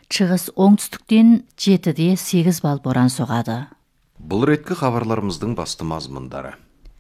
шығыс оңтүстіктен 7-де 8 балл боран соғады. Бұл реткі хабарларымыздың басты мазмұндары.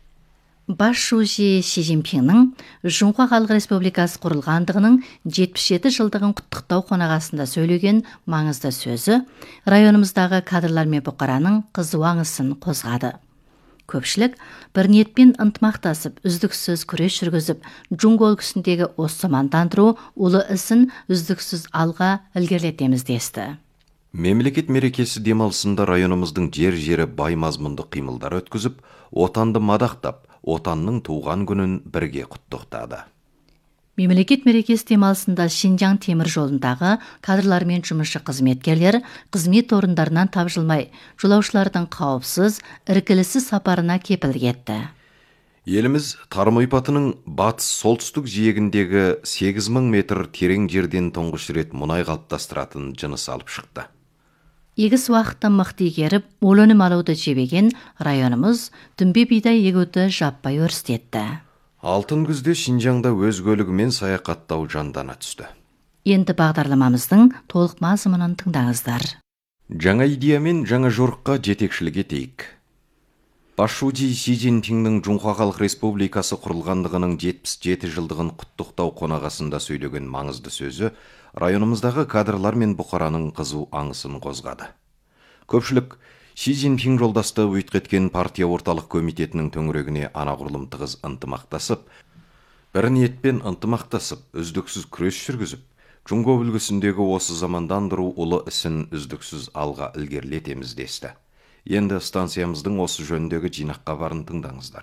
Бас шужи Си Цзиньпиннің Жоңға Халық Республикасы құрылғандығының 77 жылдығын құттықтау қонағасында сөйлеген маңызды сөзі районымыздағы кадрлар мен бұқараның қызуаңысын қозғады. Көпшілік бір ниетпен ынтымақтасып, үздіксіз күрес жүргізіп, Джунго өлкесіндегі осы мамандандыру ұлы ісін үздіксіз алға ілгерілетеміз десті. Мемлекет мерекесі демалысында районымыздың жер-жері бай мазмұнды қимылдар өткізіп, отанды мадақтап, отанның туған күнін бірге құттықтады. Мемлекет мерекесі демалысында Шинжаң темір жолындағы кадрлар мен жұмысшы қызметкерлер қызмет орындарынан тапжылмай, жолаушылардың қауіпсіз, іркіліссіз сапарына кепілдік етті. Еліміз Тарым ойпатының батыс-солтүстік жиегіндегі 8000 метр терең жерден тұңғыш рет мұнай қалыптастыратын жыныс алып шықты. Егіс уақытта мықты игеріп, мол өнім алуды жебеген районымыз дүмбе бидай егуді жаппай өрістетті. Алтын күзде Шинжаңда өз көлігімен саяхаттау жандана түсті. Енді бағдарламамыздың толық мазмұнын тыңдаңыздар. Жаңа идея мен жаңа жорыққа жетекшілік етейік. Бас шужи Си Цзиньпиннің Жоңға Халық Республикасы құрылғандығының 77 жылдығын құттықтау қонағасында сөйлеген маңызды сөзі районымыздағы кадрлар мен бұқараның қызу аңысын қозғады. Көпшілік Си Цзиньпин жолдасты өйткеткен партия орталық комитетінің төңірегіне анағұрлым тығыз ынтымақтасып, бір ниетпен ынтымақтасып, үздіксіз күрес жүргізіп, Джунго өлкесіндегі осы замандандыру ұлы ісін үздіксіз алға ілгерілетеміз десті. Енді станциямыздың осы жөніндегі жинаққа барын тыңдаңыздар.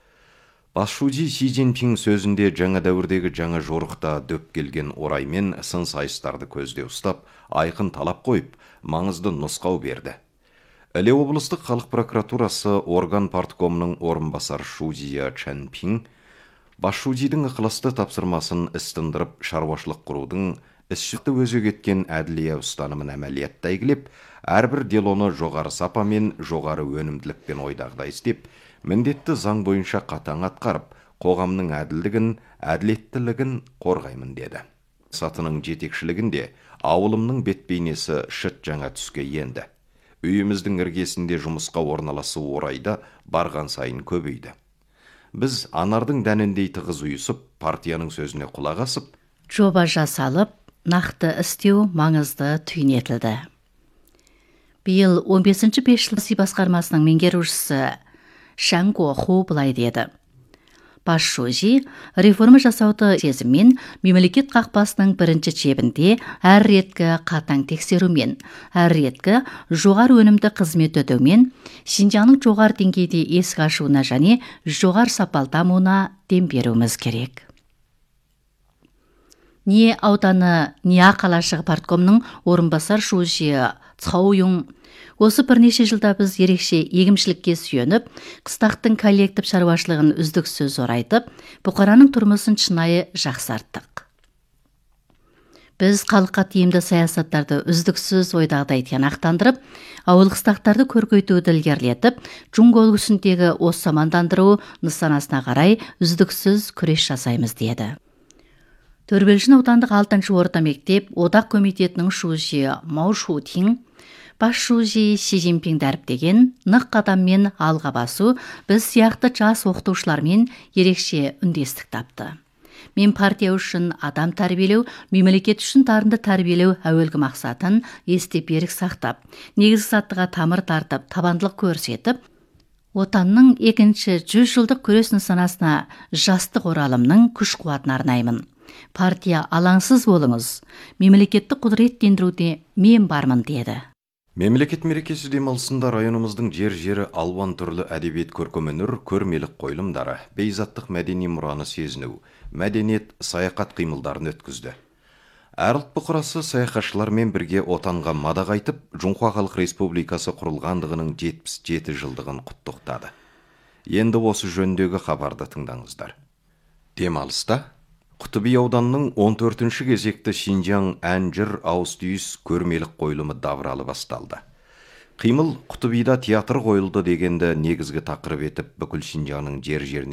Бас шужи Си Цзиньпин сөзінде жаңа дәуірдегі жаңа жорықта дөп келген ораймен сын сайыстарды көзде ұстап, айқын талап қойып, маңызды нұсқау берді. Іле облыстық халық прокуратурасы орган парткомының орынбасар Шузия Чанпин бас шужидің ықыласты тапсырмасын істіндіріп, шаруашылық құрудың іс-шықты өзек еткен әділия ұстанымын әмәлиятта игілеп, әрбір делоны жоғары сапа мен жоғары өнімділікпен ойдағдай істеп, міндетті заң бойынша қатаң атқарып, қоғамның әділдігін, әділеттілігін қорғаймын деді. Сатының жетекшілігінде ауылымның бет-бейнесі шыт жаңа түске енді. Үйіміздің іргесінде жұмысқа орналасу орайда барған сайын көбейді. Біз анардың дәніндей тығыз ұйысып, партияның сөзіне құлақ асып, жоба жасалып, нақты істеу маңызды түйінетілді. Биыл 15-ші бесжылдық басқармасының меңгерушісі Шанго Ху былай деді. Бас шужи реформа жасауды сезіммен мемлекет қақпасының бірінші чебінде әр реткі қатаң тексерумен, әр реткі жоғар өнімді қызмет өтеумен, Шинжаңның жоғар деңгейде есік ашуына және жоғар сапалы дамуына дем беруіміз керек. Не ауданы Ния қалашығы парткомның орынбасар шужи Цао Юң осы бірнеше жылда біз ерекше егіншілікке сүйеніп, қыстақтың коллектив шаруашылығын үздіксіз орайтып, бұқараның тұрмысын шынайы жақсарттық. Біз халыққа тиімді саясаттарды үздіксіз ойдағыдай тиянақтандырып, ауыл қыстақтарды көркейтуді ілгерілетіп, Джунго өлкесіндегі осы мамандандыру нысанасына қарай үздіксіз күрес жасаймыз деді. Төрбелжін аудандық 6-шы орта мектеп одақ комитетінің шужи Мау Шутин бас шужи Си Цзиньпин дәріптеген нық қадаммен алға басу біз сияқты жас оқытушылармен ерекше үндестік тапты. Мен партия үшін адам тәрбиелеу, мемлекет үшін дарынды тәрбиелеу әуелгі мақсатын есте берік сақтап, негізгі сатыға тамыр тартып, табандылық көрсетіп, отанның екінші 100 жылдық күрес нысанасына жастық оралымның күш қуатын арнаймын. Партия алаңсыз болыңыз, мемлекетті құдыреттендіруде мен бармын деді. Мемлекет мерекесі демалысында районымыздың жер-жері алуан түрлі әдебиет көркемөнер, көрмелік қойылымдары, бейзаттық мәдени мұраны сезіну, мәдениет, саяхат қимылдарын өткізді. Әр ұлт бұқарасы саяхатшылармен бірге отанға мадақ айтып, Жоңға Халық Республикасы құрылғандығының 77 жылдығын құттықтады. Енді осы жөндегі хабарды тыңдаңыздар. Демалыста Құтыби ауданының 14-ші кезекті Шинжаң ән-жыр ауыз-түйіс көрмелік қойылымы давралы басталды. Қимыл Құтыбида театр қойылды дегенді негізгі тақырып етіп бүкіл Шинжаңның жер-жеріне